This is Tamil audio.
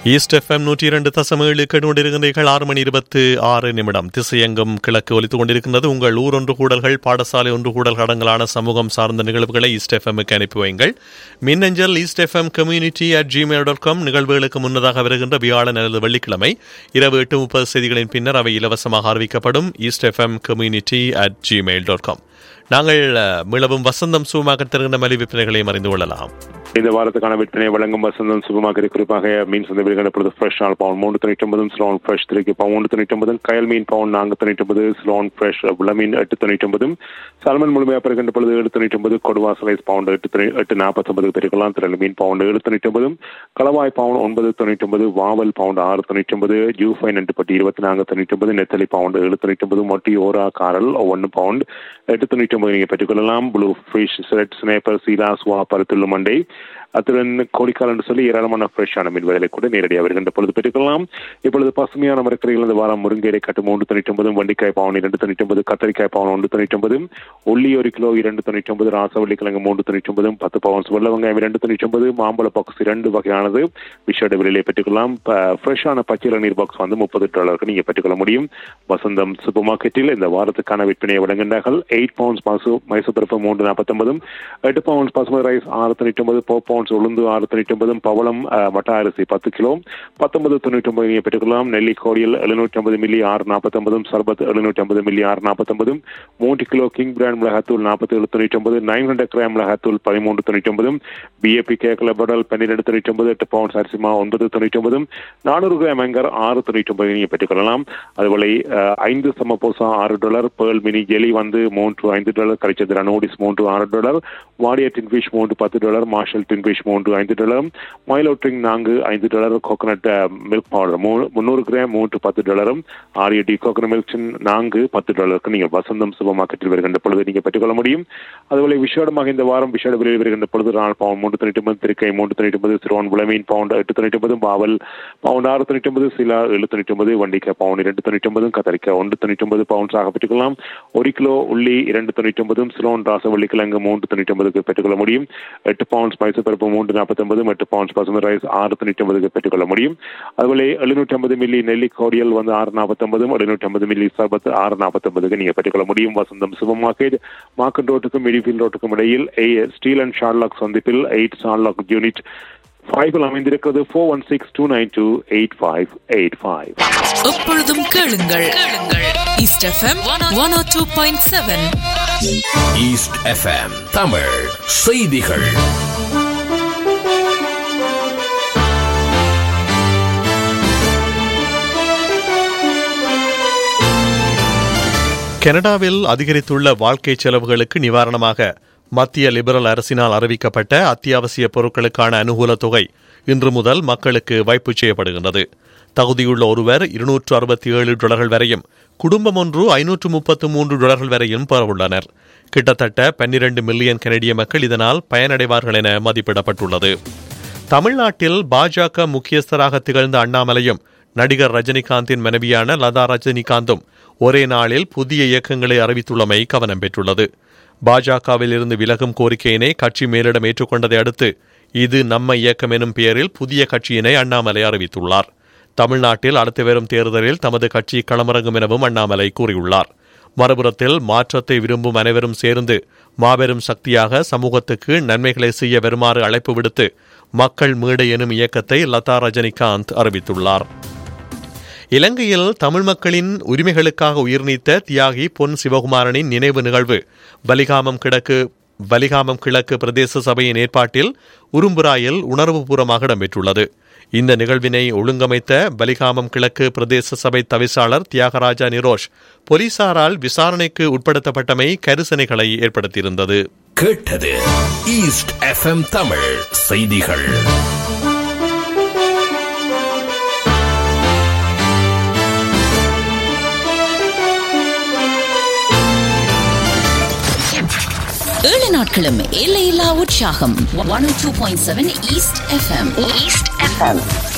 ஈஸ்ட் எஃப்எம் 102.7 கேட்டுக்கொண்டிருக்கிறீர்கள். 6:26 திசையெங்கும் கிழக்கு ஒலித்துக் கொண்டிருக்கின்றது. உங்கள் ஊர் ஒன்று கூடல்கள், பாடசாலை ஒன்று கூடல் அடங்கலான சமூகம் சார்ந்த நிகழ்வுகளை ஈஸ்ட் எஃப்எம்முக்கு அனுப்பி வையுங்கள். மின்னஞ்சல் eastfmcommunity@gmail.com. நிகழ்வுகளுக்கு முன்னதாக வருகின்ற வியாழன் அல்லது வெள்ளிக்கிழமை இரவு 8:30 செய்திகளின் பின்னர் அவை இலவசமாக அறிவிக்கப்படும். eastfmcommunity@gmail.com. நாங்கள் மிளவும் வசந்தம் சூமாக தருகின்ற மலி விற்பனைகளையும் அறிந்து கொள்ளலாம். இந்த வாரத்துக்கான விற்பனை வழங்கும் வசந்தம் சூப்பர்மார்க்கெட் குறிப்பாக மீன் சந்தை விலைகள் இப்பொழுது fresh all bound 399, Ceylon fresh 3 bound 399, கயல் மீன் பவுண்ட் 499, ஸ்லோன் ஃப்ரெஷ் விளமீன் 899, சால்மன் முழுமையாக பெறுகின்ற பொழுது 799, கொடுவா ஸ்லைஸ் பவுண்ட் 849 பெருக்கலாம், திரள் மீன் பவுண்ட் 799, களவாய் பவுண்ட் 999, வாவல் பவுண்ட் 699, ஜூஃபைன் பட்டி 2499, நெத்தலி பவுண்ட் 799, மொட்டி ஓரா காரல் 1 பவுண்ட் 899 நீங்கள் பெற்றுக்கொள்ளலாம். ப்ளூ ஃபிஷ், ரெட் ஸ்னேப்பர், சீலா, சுவா, பருத்துள்ளு மண்டை, அத்துடன் கோடிக்கால் என்று சொல்லி ஏராளமான ஃப்ரெஷ்ஷான மீன் வகைகளை கூட நேரடியாக வருகின்ற பொழுது பெற்றுக்கொள்ளலாம். இப்பொழுது பசுமையான மரக்கறிகள் இந்த வாரம் முருங்கை கட்டு 399, வண்டிக்காய் பவுன் 299, கத்தரிக்காய் பவுன் 199, உள்ளி 1 கிலோ 299, ராசவள்ளிக்கிழங்கு 399, 10 பவுன்ஸ் வெள்ளை வெங்காயம் 299, மாம்பழ பாக்ஸ் 2 வகையானது விஷேட விலையிலே பெற்றுக்கொள்ளலாம். ஃப்ரெஷ்ஷான பச்சை இளநீர் பாக்ஸ் வந்து $30 நீங்கள் பெற்றுக்கொள்ள முடியும். வசந்தம் சூப்பர் மார்க்கெட்டில் இந்த வாரத்துக்கான விற்பனையை வழங்குகின்றார்கள். 8 பவுன்ஸ் மைசூர் பருப்பு 349, 8 பவுன்ஸ் பசுமை ரைஸ் 699, 4 பவுன்ஸ் உளுந்து 699, பவளம் மட்ட அரிசி 10 கிலோ 1999 பெற்றுக்கொள்ளலாம். நெல்லி கோடியல் 750 மில்லி 649, சர்பத் 750 மில்லி 649, 3 கிலோ கிங் பிராண்ட் மிளகாத்தூள் 4799, 900 கிராம் மிளகாத்தூள் 1399, பிஏபி கேக்கல படல் 1299, 8 பவுன்ஸ் அரிசிமா 999, 400 கிராம் அங்கர் 699 பெற்றுக்கொள்ளலாம். அதுபோல 5 சமபோசா $6, பேர்ல் மினி ஜெலி வந்து $5, கரிச்சந்திரா notice $6, Wadia tin fish $10, marshal tin fish $5, Milo drink $5, coconut milk powder 300 gram $10, RAD coconut milk $10 நீங்கள் வசந்தம் சூப்பர் மார்க்கெட்டில் வருகின்ற பொழுது நீங்கள் பெற்றுக்கொள்ள முடியும். அதுபோல விஷேடமாக இந்த வாரம் விஷேட விலையில் வருகின்ற பொழுது ரால் பவுண்ட் 399, திருக்கை 399, சிறுவன் விளமீன் பவுண்ட் 899, பாவல் பவுண்ட் 699, சிலா 799, வண்டிக்காய் பவுண்ட் 299, கத்தரிக்காய் 199 பவுண்ட்ஸாக பெற்றுக்கொள்ளலாம். 1 கிலோ உள்ளி 299, சிலோன் ராசவள்ளிக்கிழங்கு 399 பெற்றுக்கொள்ள முடியும். 8 பவுண்ட்ஸ் மைசூர் பருப்பு 349, 8 பவுண்ட்ஸ் பசுமை ரைஸ் 699 பெற்றுக்கொள்ள முடியும். அதுபோல 750 மில்லி நெல்லி கோடியல் வந்து 649, 750 மில்லி சர்பத் 649 நீங்கள் பெற்றுக்கொள்ள முடியும். வசந்தம் சூப்பர் மார்க்கெட் மார்க்கெட் ரோட்டுக்கும் மிடிஃபீல்ட் ரோட்டுக்கும் இடையில் ஸ்டீல் அண்ட் ஷார்லாக் சந்திப்பில் 8 ஷார்லாக் யூனிட் 5 அமைந்திருக்கிறது. 4162928585. எப்பொழுதும் கேளுங்கள் east FM 102.7. East FM Tamil செய்திகள். கனடாவில் அதிகரித்துள்ள வாழ்க்கை செலவுகளுக்கு நிவாரணமாக மத்திய லிபரல் அரசினால் அறிவிக்கப்பட்ட அத்தியாவசிய பொருட்களுக்கான அனுகூல தொகை இன்று முதல் மக்களுக்கு வைப்பு செய்யப்படுகின்றது. தகுதியுள்ள ஒருவர் $267 வரையும், குடும்பம் ஒன்று $533 வரையும் பெறவுள்ளனர். கிட்டத்தட்ட 12 மில்லியன் கனடிய மக்கள் இதனால் பயனடைவார்கள் என மதிப்பிடப்பட்டுள்ளது. தமிழ்நாட்டில் பாஜக முக்கியஸ்தராக திகழ்ந்த அண்ணாமலையும் நடிகர் ரஜினிகாந்தின் மனைவியான லதா ரஜினிகாந்தும் ஒரே நாளில் புதிய இயக்கங்களை அறிவித்துள்ளமை கவனம் பெற்றுள்ளது. பாஜகவில் இருந்து விலகும் கோரிக்கையினை கட்சி மேலிடம் ஏற்றுக்கொண்டதை அடுத்து இது நம்ம இயக்கம் எனும் பெயரில் புதிய கட்சியினை அண்ணாமலை அறிவித்துள்ளார். தமிழ்நாட்டில் அடுத்து வரும் தேர்தலில் தமது கட்சி களமிறங்கும் எனவும் அண்ணாமலை கூறியுள்ளார். மறுபுறத்தில் மாற்றத்தை விரும்பும் அனைவரும் சேர்ந்து மாபெரும் சக்தியாக சமூகத்துக்கு நன்மைகளை செய்ய வருமாறு அழைப்பு விடுத்து மக்கள் மேடை எனும் இயக்கத்தை லதா ரஜினிகாந்த் அறிவித்துள்ளார். இலங்கையில் தமிழ் மக்களின் உரிமைகளுக்காக உயிர்நீத்த தியாகி பொன் சிவகுமாரனின் நினைவு நிகழ்வு வலிகாமம் கிழக்கு பிரதேச சபையின் ஏற்பாட்டில் உரும்புராயில் உணர்வுபூர்வமாக இடம்பெற்றுள்ளது. இந்த நிகழ்வினை ஒழுங்கமைத்த வலிகாமம் கிழக்கு பிரதேச சபை தவிசாளர் தியாகராஜா நிரோஷ் போலீசாரால் விசாரணைக்கு உட்படுத்தப்பட்டமை கரிசனைகளை ஏற்படுத்தியிருந்தது. கேட்டது ஈஸ்ட் எஃப்எம் தமிழ் செய்திகள். ஏழு நாட்களும் எல்லையில்லா உற்சாகம். 102.7 ஈஸ்ட் எஃப்எம்.